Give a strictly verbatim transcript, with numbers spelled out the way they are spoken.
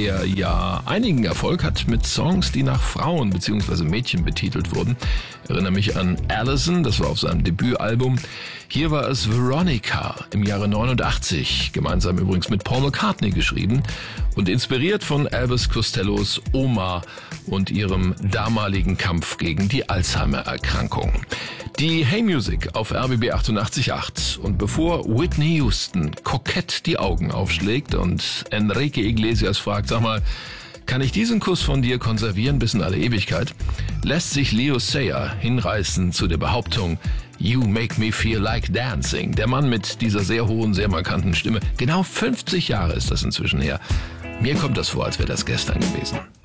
er ja einigen Erfolg hat mit Songs, die nach Frauen bzw. Mädchen betitelt wurden. Ich erinnere mich an Allison, das war auf seinem Debütalbum. Hier war es Veronica im Jahre neunundachtzig, gemeinsam übrigens mit Paul McCartney geschrieben und inspiriert von Elvis Costellos Oma und ihrem damaligen Kampf gegen die Alzheimer-Erkrankung. Die Hey Music auf R B B achtundachtzig Komma acht. Und bevor Whitney Houston kokett die Augen aufschlägt und Enrique Iglesias fragt, sag mal, kann ich diesen Kuss von dir konservieren bis in alle Ewigkeit, lässt sich Leo Sayer hinreißen zu der Behauptung, You make me feel like dancing. Der Mann mit dieser sehr hohen, sehr markanten Stimme. Genau fünfzig Jahre ist das inzwischen her. Mir kommt das vor, als wäre das gestern gewesen.